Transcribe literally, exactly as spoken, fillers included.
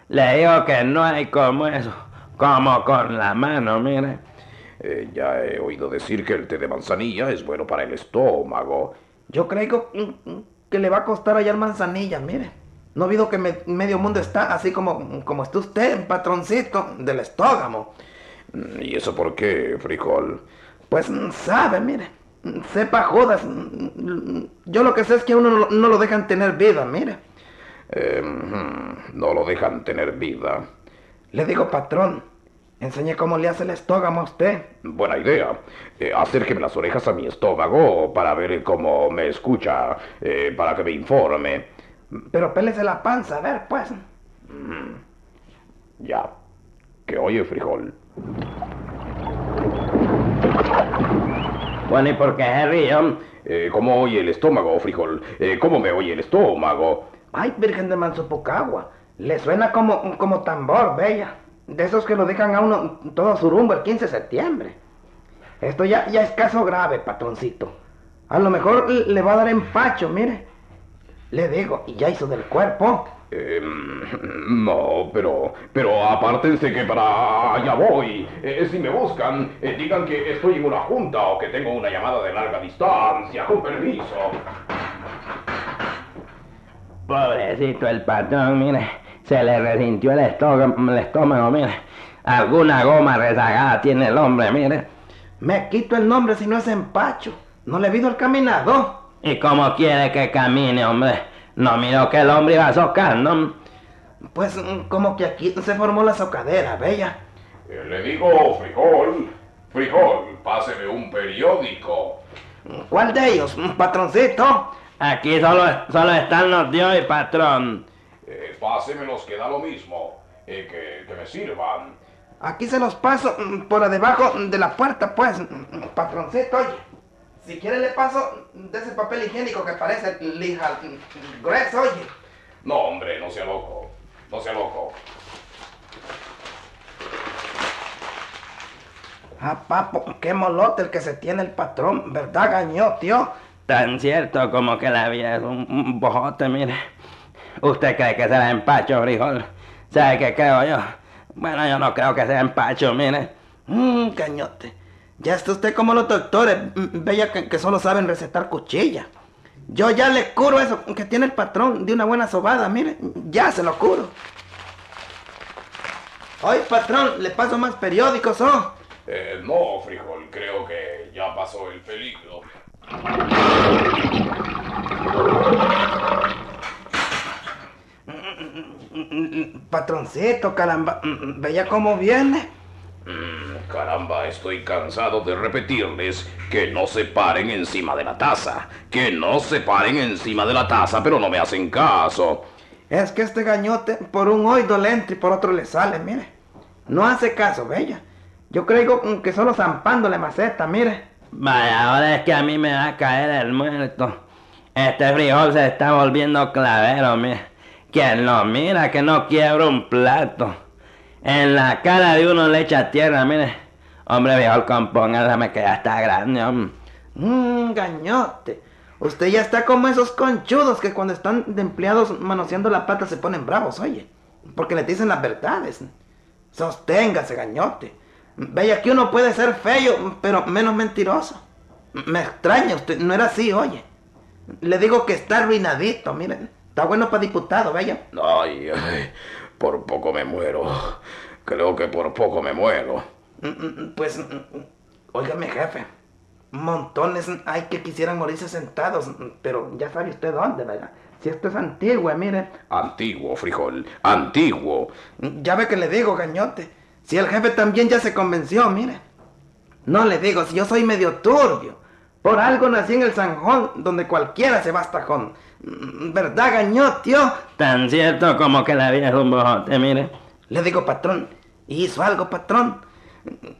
Le digo que no hay como eso, como con la mano, mire. Eh, ya he oído decir que el té de manzanilla es bueno para el estómago. Yo creo mm, mm, que le va a costar hallar manzanilla, mire. No ha habido que me- medio mundo está así como, como está usted, patroncito, del estómago. Mm, ¿Y eso por qué, frijol? Pues mm, sabe, mire. Mm, Sepa jodas. mm, mm, Yo lo que sé es que a uno no, lo no lo dejan tener vida, mire. Eh, mm, no lo dejan tener vida. Le digo, patrón, enseñe cómo le hace el estómago a usted. Buena idea. Eh, acérqueme las orejas a mi estómago para ver cómo me escucha, eh, para que me informe. Pero pélese la panza, a ver, pues. Ya. ¿Qué oye, frijol? Bueno, ¿y por qué se ríe? Eh, ¿Cómo oye el estómago, frijol? Eh, ¿Cómo me oye el estómago? Ay, Virgen de Mansopocagua. Le suena como, como tambor, bella. De esos que lo dejan a uno todo surumbo el quince de septiembre. Esto ya, ya es caso grave, patroncito. A lo mejor le va a dar empacho, mire. Le digo, y ya hizo del cuerpo. Eh, no, pero, pero apártense que para allá voy. Eh, si me buscan, eh, digan que estoy en una junta o que tengo una llamada de larga distancia, con permiso. Pobrecito el patrón, mire. Se le resintió el estómago, el estómago, mire. Alguna goma rezagada tiene el hombre, mire. Me quito el nombre si no es empacho. No le he visto el caminado. ¿Y cómo quiere que camine, hombre? No miro que el hombre iba socando. Pues mm, como que aquí se formó la socadera, bella. Eh, le digo, frijol, frijol, páseme un periódico. ¿Cuál de ellos, mm, patroncito? Aquí solo, solo están los de hoy, patrón. Eh, páseme los que da lo mismo, eh, que, que me sirvan. Aquí se los paso mm, por debajo de la puerta, pues, mm, patroncito, oye. Si quiere le paso de ese papel higiénico que parece lija mm, grueso, oye. No, hombre, no sea loco, no sea loco. Ah, papo, qué molote el que se tiene el patrón, ¿verdad, gañó, tío? Tan cierto como que la vida es un, un bojote, mire. ¿Usted cree que será empacho, frijol? ¿Sabe qué creo yo? Bueno, yo no creo que sea empacho, mire. Mmm, cañote. Ya está usted como los doctores, mm, bella, que, que solo saben recetar cuchilla. Yo ya le curo eso que tiene el patrón de una buena sobada, mire. Ya se lo curo. Hoy, patrón, le paso más periódicos, ¿oh? Eh, no, frijol, creo que ya pasó el peligro. Patroncito, caramba, mm, bella cómo viene. Mm, caramba, estoy cansado de repetirles que no se paren encima de la taza, que no se paren encima de la taza, pero no me hacen caso. Es que este gañote por un oído le entra y por otro le sale, mire. No hace caso, bella. Yo creo mm, que solo zampándole maceta, mire. Vaya, ahora es que a mí me va a caer el muerto. Este frijol se está volviendo clavero, mire. Quien lo mira que no quiebra un plato. En la cara de uno le echa tierra, mire. Hombre viejo, compóngase que ya está grande, hombre. Mmm, gañote. Usted ya está como esos conchudos que cuando están de empleados manoseando la plata se ponen bravos, oye. Porque les dicen las verdades. Sosténgase, gañote. Vaya que uno puede ser feo, pero menos mentiroso. Me extraña, usted no era así, oye. Le digo que está arruinadito, miren. Está bueno para diputado, vaya. Ay, ay, por poco me muero. Creo que por poco me muero. Mm, mm, Pues, mm, mm, óigame, jefe. Montones hay que quisieran morirse sentados, pero ya sabe usted dónde, ¿verdad? Si esto es antiguo, mire. Antiguo, frijol, antiguo. Ya ve que le digo, gañote. Si el jefe también ya se convenció, mire. No le digo, si yo soy medio turbio. Por algo nací en el Sanjón, donde cualquiera se va hasta con. ¿Verdad, gañote, tío? Tan cierto como que la vida es un bojote, mire. Le digo, patrón, ¿hizo algo, patrón?